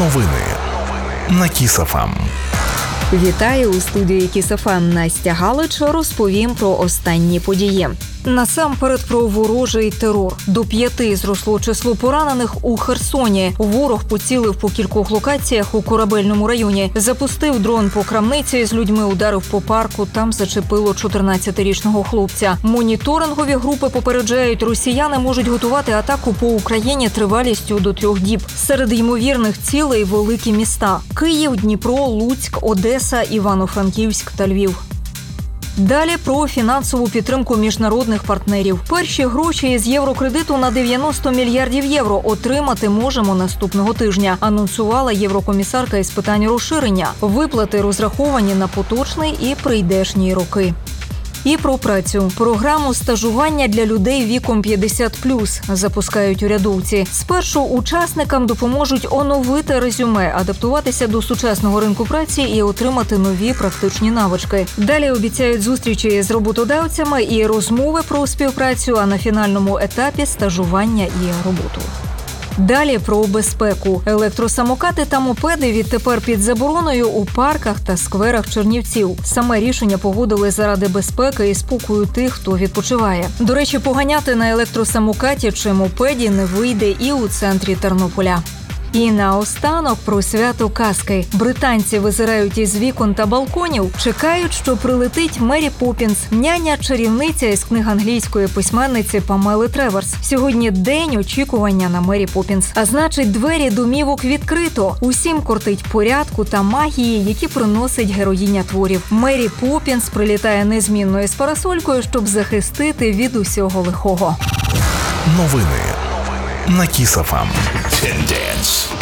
Новини на Kiss FM. Вітаю у студії Kiss FM. Настя Галич. Розповім про останні події. Насамперед про ворожий терор. До 5 зросло число поранених у Херсоні. Ворог поцілив по кількох локаціях у Корабельному районі. Запустив дрон по крамниці, з людьми ударив по парку, там зачепило 14-річного хлопця. Моніторингові групи попереджають, росіяни можуть готувати атаку по Україні тривалістю до 3 діб. Серед ймовірних цілей – великі міста – Київ, Дніпро, Луцьк, Одеса, Івано-Франківськ та Львів. Далі про фінансову підтримку міжнародних партнерів. Перші гроші з єврокредиту на 90 мільярдів євро отримати можемо наступного тижня, анонсувала єврокомісарка із питань розширення. Виплати розраховані на поточний і прийдешні роки. І про працю. Програму стажування для людей віком 50+, запускають урядовці. Спершу учасникам допоможуть оновити резюме, адаптуватися до сучасного ринку праці і отримати нові практичні навички. Далі обіцяють зустрічі з роботодавцями і розмови про співпрацю, а на фінальному етапі – стажування і роботу. Далі про безпеку. Електросамокати та мопеди відтепер під забороною у парках та скверах Чернівців. Саме рішення погодили заради безпеки і спокою тих, хто відпочиває. До речі, поганяти на електросамокаті чи мопеді не вийде і у центрі Тернополя. І наостанок про свято казки. Британці визирають із вікон та балконів, чекають, що прилетить Мері Поппінс, няня-чарівниця із книг англійської письменниці Памели Треверс. Сьогодні день очікування на Мері Поппінс. А значить, двері домівок відкрито. Усім кортить порядку та магії, які приносить героїня творів. Мері Поппінс прилітає незмінною з парасолькою, щоб захистити від усього лихого. Новини на Kiss FM. Tendence.